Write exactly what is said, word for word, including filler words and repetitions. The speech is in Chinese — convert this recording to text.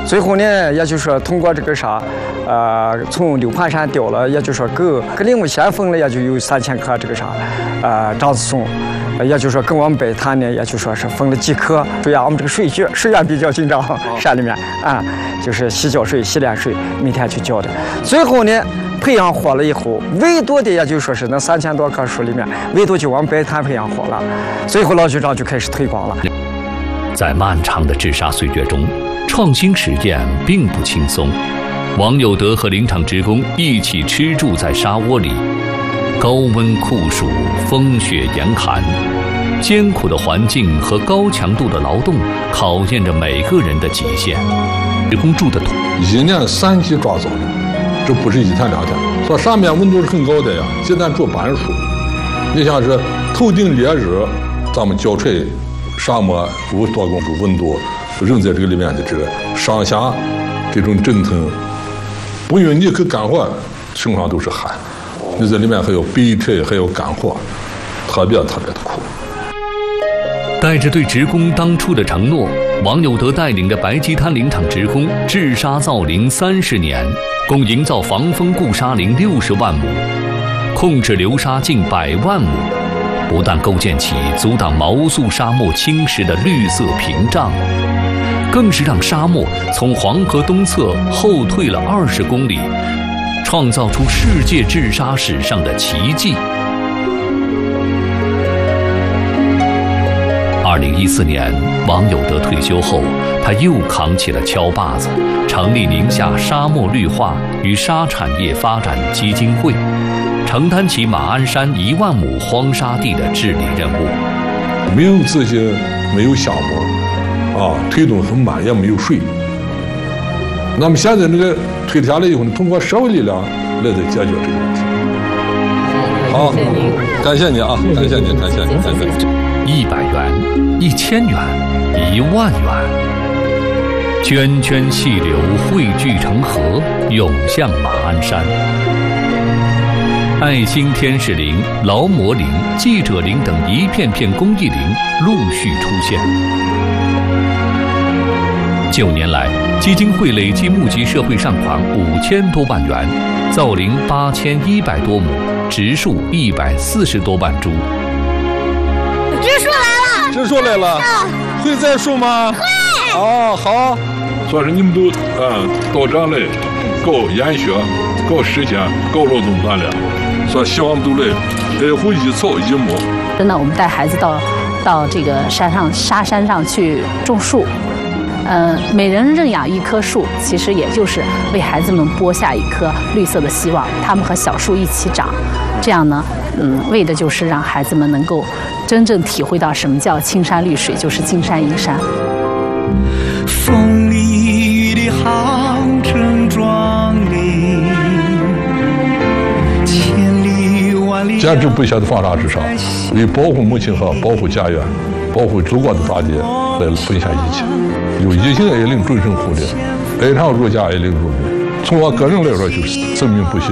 最后呢，也就是说通过这个啥，呃，从六盘山调了，也就是说跟跟灵物先锋了，也就有三千棵这个啥，呃，樟子松。也就是说，跟我们北潭呢，也就说是分了几棵。主要我们这个水渠水源比较紧张，山里面啊，就是洗脚水、洗脸水，每天去浇的。最后呢，培养活了以后，唯独的也就说是那三千多棵树里面，唯独就我们北潭培养活了。最后老局长就开始推广了。 在漫长的治沙岁月中，创新实验并不轻松。王有德和林场职工一起吃住在沙窝里。高温酷暑，风雪严寒，艰苦的环境和高强度的劳动考验着每个人的极限。职工住的土， 一年三季抓早的，这不是一天两天。说上面温度是很高的呀，鸡蛋住半数。你像是头顶烈日，咱们浇吹沙漠五十多公度温度，扔在这个里面的这个上下这种蒸腾，不用你去干活，身上都是汗。你这里面还有鼻涕，还有干活，特别特别的苦。 带着对职工当初的承诺，王有德带领着白鸡滩林场职工治沙造林三十年，共营造防风固沙林六十万亩，控制流沙近百万亩，不但构建起阻挡毛素沙漠侵蚀的绿色屏障，更是让沙漠从黄河东侧后退了二十公里。创造出世界治沙史上的奇迹。二零一四年，王有德退休后，他又扛起了锹把子，成立宁夏沙漠绿化与沙产业发展基金会，承担起马鞍山一万亩荒沙地的治理任务。 没有资金，没有项目，啊，推动很慢，也没有水。那么现在这个推下来以后呢，通过社会力量来解决这个问题。好，感谢你啊，感谢你，感谢你，感谢你。 一百元、一千元、一万元，涓涓细流汇聚成河，涌向马鞍山。爱心天使林、劳模林、记者林等一片片公益林陆续出现。九年来，基金会累计募集社会善款五千多万元，造林八千一百多亩，植树一百四十多万株。 植树来了！ 植树来了！会栽树吗？ 会。 哦，好。说是你们都嗯到这来搞研学、搞实践、搞劳动锻炼，说希望都来爱护一草一木。 真的，我们带孩子到到这个山上沙山上去种树。呃，每人认养一棵树，其实也就是为孩子们播下一颗绿色的希望。他们和小树一起长，这样呢，嗯，为的就是让孩子们能够真正体会到什么叫青山绿水，就是金山银山。 风里雨里好成壮丽，千里万里。 坚持不懈的放沙治沙，为保护母亲河、保护家园、保护祖国的大地来奉献一切。有一心爱领终身护理，爱上儒家爱领如宾。从我个人来说，就是生命不息。